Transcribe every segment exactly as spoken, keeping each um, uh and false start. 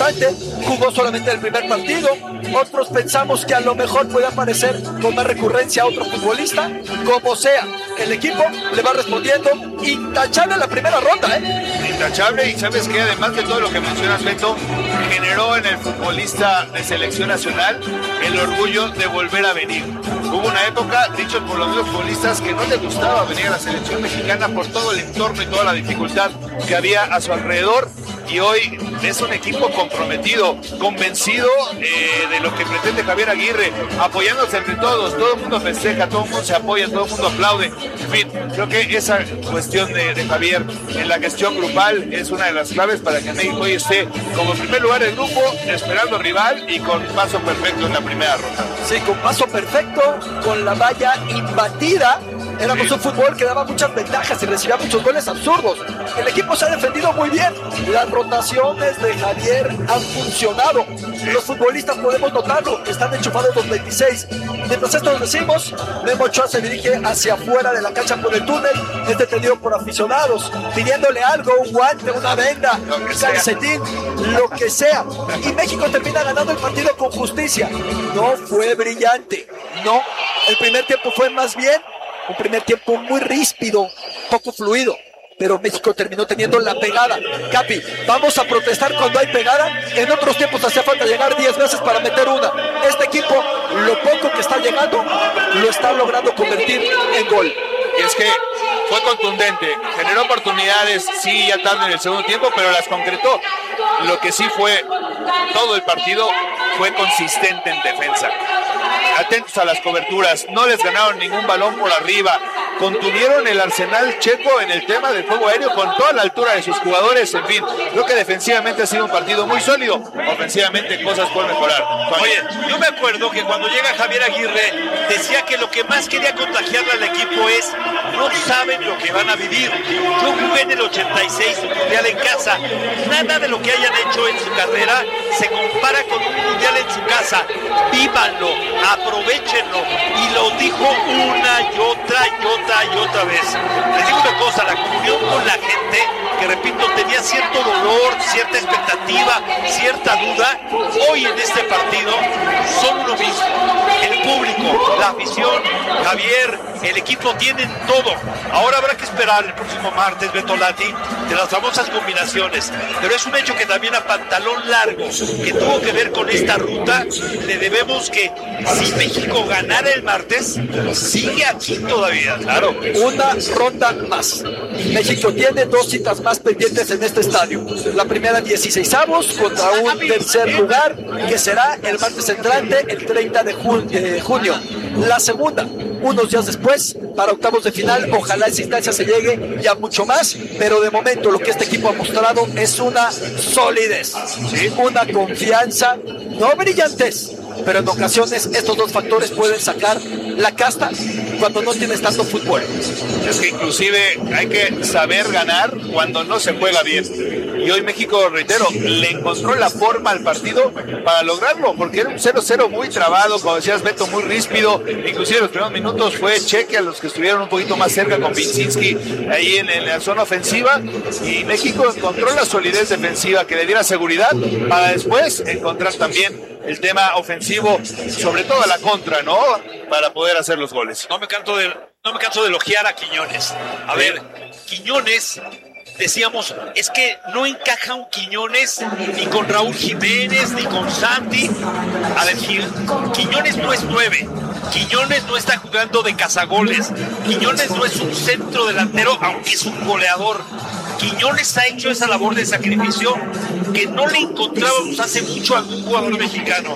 importante, jugó solamente el primer partido. Otros pensamos que a lo mejor puede aparecer con más recurrencia a otro futbolista. Como sea, el equipo le va respondiendo intachable en la primera ronda, ¿eh? Intachable, y sabes que además de todo lo que mencionas, Beto, generó en el futbolista de selección nacional el orgullo de volver a venir. Hubo una época, dicho por los mismos futbolistas, que no le gustaba venir a la selección mexicana por todo el entorno y toda la dificultad que había a su alrededor, y hoy es un equipo comprometido, convencido eh, de lo que pretende Javier Aguirre, apoyándose entre todos, todo el mundo festeja, todo el mundo se apoya, todo el mundo aplaude. En fin, creo que esa cuestión de, de Javier en la gestión grupal es una de las claves para que México hoy esté como primer lugar del grupo, esperando rival y con paso perfecto en la primera ronda. Sí, con paso perfecto, con la valla imbatida. Éramos sí. un fútbol que daba muchas ventajas y recibía muchos goles absurdos. El equipo se ha defendido muy bien. Las rotaciones de Javier han funcionado. Los futbolistas podemos notarlo, están enchufados los veintiséis. Mientras esto lo decimos, Memo Ochoa se dirige hacia afuera de la cancha por el túnel. Es detenido por aficionados, pidiéndole algo, un guante, una venda, un calcetín, lo que sea. Y México termina ganando el partido con justicia. No fue brillante, no. El primer tiempo fue más bien un primer tiempo muy ríspido, poco fluido, pero México terminó teniendo la pegada. Capi, vamos a protestar cuando hay pegada. En otros tiempos hacía falta llegar diez veces para meter una. Este equipo, lo poco que está llegando, lo está logrando convertir en gol. Y es que fue contundente, generó oportunidades, sí, ya tarde en el segundo tiempo, pero las concretó. Lo que sí fue, todo el partido fue consistente en defensa. Atentos a las coberturas, no les ganaron ningún balón por arriba, contuvieron el arsenal checo en el tema del juego aéreo con toda la altura de sus jugadores. En fin, creo que defensivamente ha sido un partido muy sólido, ofensivamente cosas por mejorar. Oye, yo me acuerdo que cuando llega Javier Aguirre decía que lo que más quería contagiarle al equipo es: no saben lo que van a vivir. Yo jugué en el ochenta y seis un mundial en casa, nada de lo que hayan hecho en su carrera se compara con un mundial en su casa. Vívanlo, aprovechenlo, y lo dijo una y otra y otra y otra vez. Les digo una cosa, la comunión con la gente, que repito, tenía cierto dolor, cierta expectativa, cierta duda, hoy en este partido son uno mismo. El público, la afición, Javier, el equipo tienen todo. Ahora habrá que esperar el próximo martes, Beto Lati, de las famosas combinaciones, pero es un hecho que también a pantalón largo, que tuvo que ver con esta ruta, le debemos que si México ganara el martes, sigue aquí todavía. Claro, una ronda más. México tiene dos citas más pendientes en este estadio. La primera, dieciseisavos contra un tercer lugar, que será el martes entrante, el treinta de junio. La segunda, unos días después, para octavos de final. Ojalá esa instancia se llegue ya mucho más, pero de momento lo que este equipo ha mostrado es una solidez, ¿sí? Una confianza, no brillantez, pero en ocasiones estos dos factores pueden sacar la casta cuando no tienes tanto fútbol. Es que inclusive hay que saber ganar cuando no se juega bien. Y hoy México, reitero, le encontró la forma al partido para lograrlo, porque era un cero cero muy trabado, como decías, Beto, muy ríspido. Inclusive en los primeros minutos fue cheque a los que estuvieron un poquito más cerca con Vincinski ahí en, en la zona ofensiva, y México encontró la solidez defensiva que le diera seguridad para después encontrar también el tema ofensivo, sobre todo a la contra, ¿no? Para poder hacer los goles. No me canso de, no me canso de elogiar a Quiñones. A ver, Quiñones, decíamos, es que no encaja un Quiñones ni con Raúl Jiménez, ni con Santi. A ver, Quiñones no es nueve. Quiñones no está jugando de cazagoles. Quiñones no es un centro delantero, aunque es un goleador. Quiñones ha hecho esa labor de sacrificio que no le encontrábamos hace mucho a algún jugador mexicano.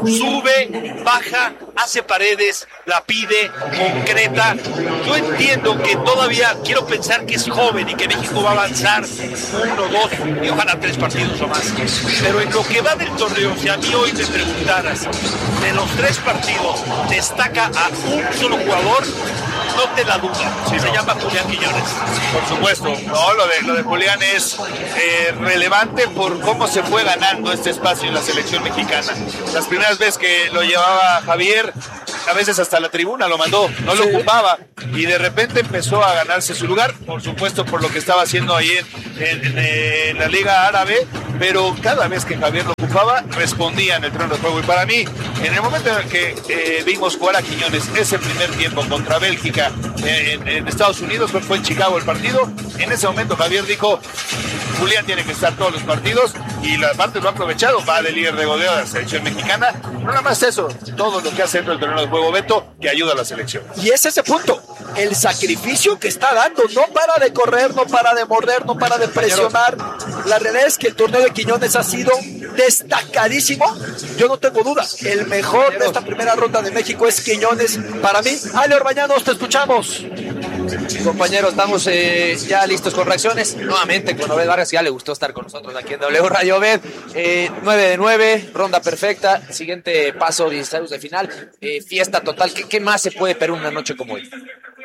Sube, baja, hace paredes, la pide, concreta. Yo entiendo que todavía quiero pensar que es joven y que México va a avanzar uno, dos y ojalá tres partidos o más. Pero en lo que va del torneo, si a mí hoy me preguntaras, de los tres partidos destaca a un solo jugador, no te la duda, sí, se no. llama Julián Quiñones. Por supuesto, no, lo de, lo de Julián es eh, relevante por cómo se fue ganando este espacio en la selección mexicana. Las primeras veces que lo llevaba Javier, a veces hasta la tribuna lo mandó, no lo ocupaba, y de repente empezó a ganarse su lugar, por supuesto por lo que estaba haciendo ahí en, en, en, en la Liga Árabe, pero cada vez que Javier lo ocupaba, respondía en el terreno de juego. Y para mí, en el momento en el que eh, vimos jugar a Quiñones ese primer tiempo contra Bélgica eh, en, en Estados Unidos, fue en Chicago el partido, en ese momento Javier dijo, Julián tiene que estar todos los partidos, y la parte lo ha aprovechado, va de líder de goleo de la selección mexicana. No nada más eso, todo lo que hace dentro del terreno de juego, Beto, que ayuda a la selección. Y es ese punto, el sacrificio que está dando, no para de correr, no para de morder, no para de presionar. La realidad es que el torneo de Quiñones ha sido destacadísimo. Yo no tengo duda, el mejor de esta primera ronda de México es Quiñones para mí. Ale Orbañanos, te escuchamos. Compañeros, estamos eh, ya listos con reacciones. Nuevamente con Obed Vargas, ya le gustó estar con nosotros aquí en W Radio. Obed, eh, nueve de nueve, ronda perfecta, siguiente paso, dieciséis de final, eh, fiesta total. ¿Qué, ¿Qué más se puede pedir una noche como hoy?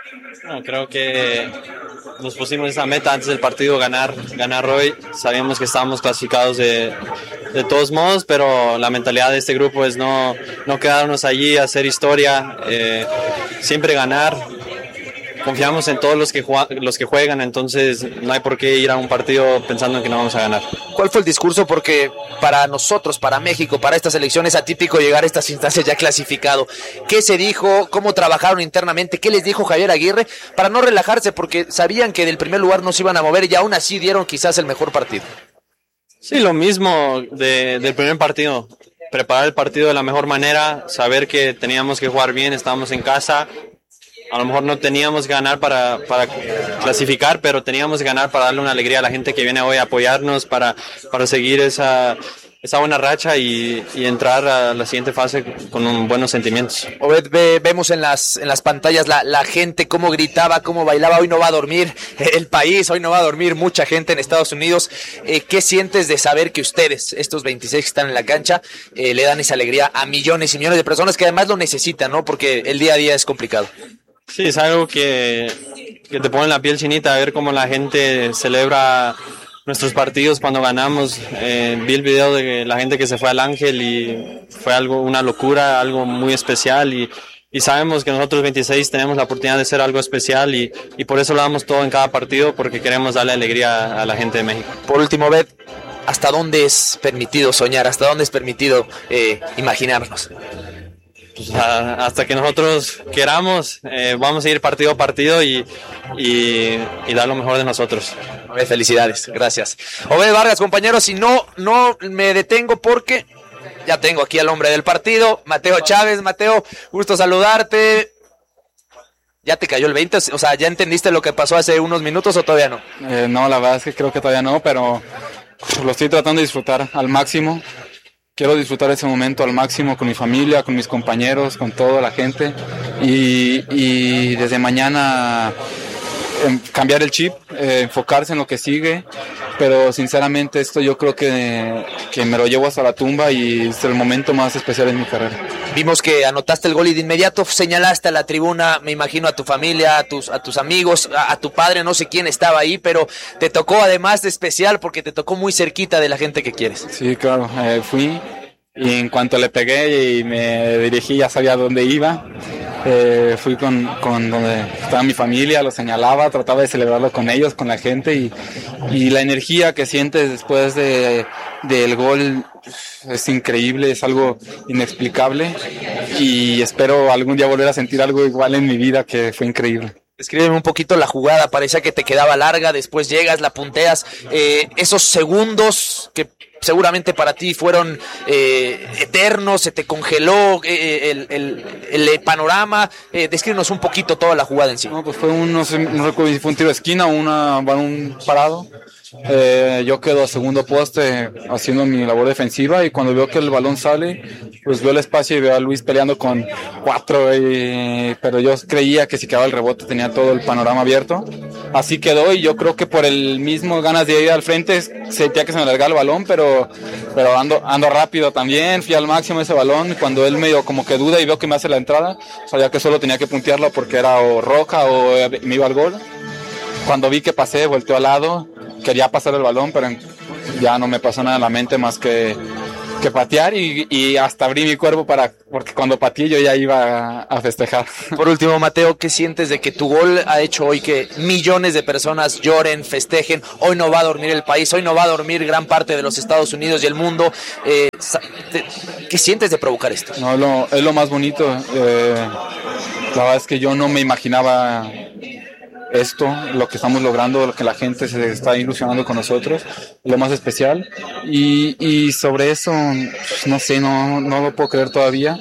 No, creo que nos pusimos esa meta antes del partido, ganar, ganar hoy. Sabíamos que estábamos clasificados de, de todos modos, pero la mentalidad de este grupo es no, no quedarnos allí, hacer historia, eh, siempre ganar. Confiamos en todos los que, los que juegan, entonces no hay por qué ir a un partido pensando en que no vamos a ganar. ¿Cuál fue el discurso? Porque para nosotros, para México, para esta selección es atípico llegar a estas instancias ya clasificado. ¿Qué se dijo? ¿Cómo trabajaron internamente? ¿Qué les dijo Javier Aguirre? Para no relajarse, porque sabían que del primer lugar no se iban a mover y aún así dieron quizás el mejor partido. Sí, lo mismo de, del primer partido. Preparar el partido de la mejor manera, saber que teníamos que jugar bien, estábamos en casa. A lo mejor no teníamos que ganar para, para clasificar, pero teníamos que ganar para darle una alegría a la gente que viene hoy a apoyarnos, para, para seguir esa, esa buena racha y, y entrar a la siguiente fase con un, buenos sentimientos. Obed, ve, vemos en las, en las pantallas la, la gente cómo gritaba, cómo bailaba. Hoy no va a dormir el país, hoy no va a dormir mucha gente en Estados Unidos. Eh, ¿Qué sientes de saber que ustedes, estos veintiséis que están en la cancha, eh, le dan esa alegría a millones y millones de personas que además lo necesitan, ¿no? Porque el día a día es complicado. Sí, es algo que, que te pone la piel chinita, a ver cómo la gente celebra nuestros partidos cuando ganamos. Eh, vi el video de la gente que se fue al Ángel y fue algo, una locura, algo muy especial, y, y sabemos que nosotros veintiséis tenemos la oportunidad de ser algo especial, y, y por eso lo damos todo en cada partido, porque queremos darle alegría a la gente de México. Por último, Obed, ¿hasta dónde es permitido soñar? ¿Hasta dónde es permitido eh, imaginarnos? Pues a, hasta que nosotros queramos, eh, vamos a ir partido a partido y, y, y dar lo mejor de nosotros. Obed, felicidades, gracias. Obed Vargas, compañeros, si no, no me detengo porque ya tengo aquí al hombre del partido, Mateo Chávez. Mateo, gusto saludarte. ¿Ya te cayó el veinte? O sea, ¿ya entendiste lo que pasó hace unos minutos o todavía no? Eh, no, la verdad es que creo que todavía no, pero lo estoy tratando de disfrutar al máximo. Quiero disfrutar ese momento al máximo con mi familia, con mis compañeros, con toda la gente, y, y desde mañana eh, cambiar el chip, eh, enfocarse en lo que sigue, pero sinceramente esto yo creo que, que me lo llevo hasta la tumba y es el momento más especial en mi carrera. Vimos que anotaste el gol y de inmediato señalaste a la tribuna, me imagino a tu familia, a tus, a tus amigos, a, a tu padre, no sé quién estaba ahí, pero te tocó además de especial porque te tocó muy cerquita de la gente que quieres. Sí, claro, eh, fui y en cuanto le pegué y me dirigí ya sabía dónde iba. Eh, fui con, con donde estaba mi familia, lo señalaba, trataba de celebrarlo con ellos, con la gente, y, y la energía que sientes después de del gol es increíble, es algo inexplicable, y espero algún día volver a sentir algo igual en mi vida, que fue increíble. Escríbeme un poquito la jugada, parecía que te quedaba larga, después llegas, la punteas, eh, esos segundos que seguramente para ti fueron eh, eternos, se te congeló eh, el, el, el panorama, eh, descríbenos un poquito toda la jugada en sí. No, pues fue un, no sé, no recuerdo si fue un tiro de esquina o una, un parado. Eh, yo quedo a segundo poste haciendo mi labor defensiva, y cuando veo que el balón sale, pues veo el espacio y veo a Luis peleando con cuatro, y, pero yo creía que si quedaba el rebote tenía todo el panorama abierto, así quedó, y yo creo que por el mismo ganas de ir al frente sentía que se me alargaba el balón, pero, pero ando, ando rápido también, fui al máximo ese balón, y cuando él medio como que duda y veo que me hace la entrada, sabía que solo tenía que puntearlo porque era o roja o me iba al gol. Cuando vi que pasé, volteó al lado, quería pasar el balón, pero ya no me pasó nada en la mente más que que patear y, y hasta abrí mi cuerpo para, porque cuando pateé yo ya iba a, a festejar. Por último, Mateo, ¿qué sientes de que tu gol ha hecho hoy que millones de personas lloren, festejen? Hoy no va a dormir el país, hoy no va a dormir gran parte de los Estados Unidos y el mundo. Eh, ¿Qué sientes de provocar esto? No, lo, es lo más bonito. Eh, la verdad es que yo no me imaginaba esto, lo que estamos logrando, lo que la gente se está ilusionando con nosotros, lo más especial. Y, y sobre eso, pues, no sé, no, no lo puedo creer todavía.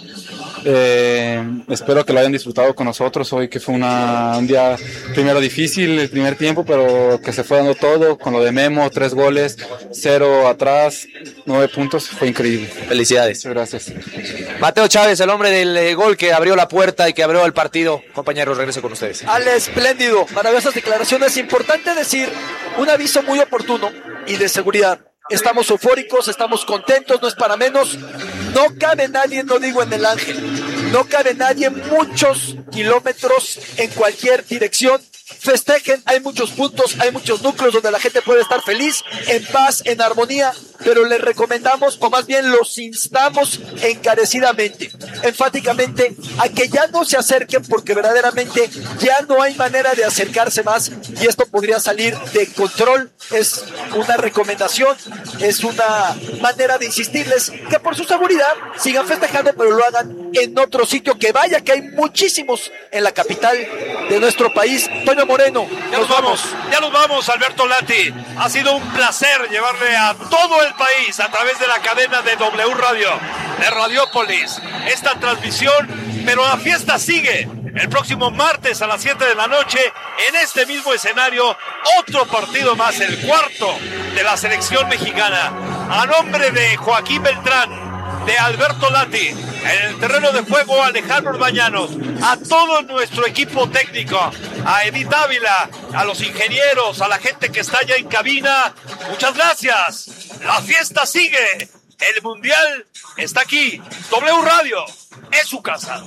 Eh, espero que lo hayan disfrutado con nosotros hoy, que fue una, un día primero difícil el primer tiempo, pero que se fue dando todo con lo de Memo, tres goles, cero atrás, nueve puntos, fue increíble. Felicidades. Muchas gracias. Mateo Chávez, el hombre del eh, gol que abrió la puerta y que abrió el partido. Compañeros, regreso con ustedes. Al espléndido, maravillosas declaraciones. Importante decir, un aviso muy oportuno y de seguridad. Estamos eufóricos, estamos contentos, no es para menos. No cabe nadie, no digo en el Ángel, no cabe nadie muchos kilómetros en cualquier dirección. Festejen, hay muchos puntos, hay muchos núcleos donde la gente puede estar feliz, en paz, en armonía, pero les recomendamos, o más bien los instamos encarecidamente, enfáticamente, a que ya no se acerquen, porque verdaderamente ya no hay manera de acercarse más y esto podría salir de control. Es una recomendación, es una manera de insistirles que por su seguridad sigan festejando, pero lo hagan en otro sitio, que vaya, que hay muchísimos en la capital de nuestro país. Toño Moreno, ya nos vamos, ya nos vamos, Alberto Lati. Ha sido un placer llevarle a todo el país a través de la cadena de W Radio, de Radiópolis, esta transmisión, pero la fiesta sigue. El próximo martes a las siete de la noche, en este mismo escenario, otro partido más, el cuarto de la selección mexicana. A nombre de Joaquín Beltrán, de Alberto Lati, en el terreno de juego Alejandro Bañanos, a todo nuestro equipo técnico, a Edith Ávila, a los ingenieros, a la gente que está ya en cabina, muchas gracias. La fiesta sigue, el mundial está aquí, W Radio es su casa.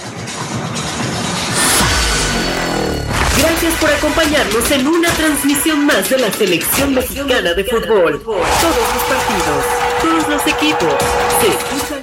Gracias por acompañarnos en una transmisión más de la Selección Mexicana de Fútbol. Todos los partidos, todos los equipos, se escuchan